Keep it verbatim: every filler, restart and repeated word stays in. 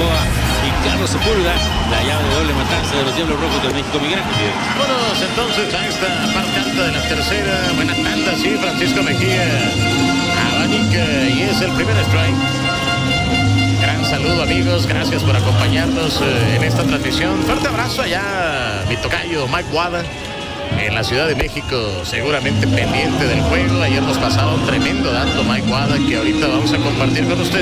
Gamboa y Carlos Sepúlveda, la llave de doble matanza de los Diablos Rojos de México. Miguel Ángel. Vámonos entonces a esta parte alta de la tercera. Buena tanda, sí, Francisco Mejía. Abanica, y es el primer strike. Gran saludo, amigos, gracias por acompañarnos eh, en esta transmisión. Fuerte abrazo allá, mi tocayo Mike Wada, en la Ciudad de México, seguramente pendiente del juego. Ayer nos pasaba un tremendo dato Mike Wada que ahorita vamos a compartir con ustedes.